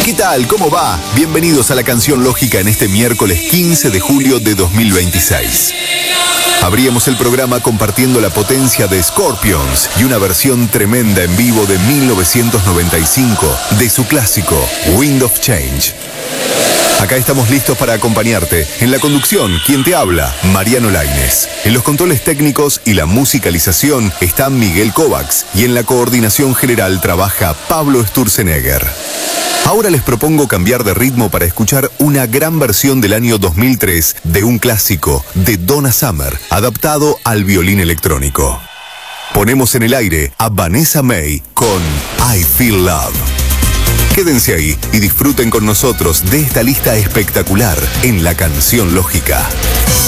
¿Qué tal? ¿Cómo va? Bienvenidos a la Canción Lógica en este miércoles 15 de julio de 2026. Abríamos el programa compartiendo la potencia de Scorpions y una versión tremenda en vivo de 1995 de su clásico Wind of Change. Acá estamos listos para acompañarte. En la conducción, quien te habla, Mariano Lainez. En los controles técnicos y la musicalización está Miguel Kovacs. Y en la coordinación general trabaja Pablo Sturzenegger. Ahora les propongo cambiar de ritmo para escuchar una gran versión del año 2003 de un clásico de Donna Summer, adaptado al violín electrónico. Ponemos en el aire a Vanessa May con I Feel Love. Quédense ahí y disfruten con nosotros de esta lista espectacular en la Canción Lógica.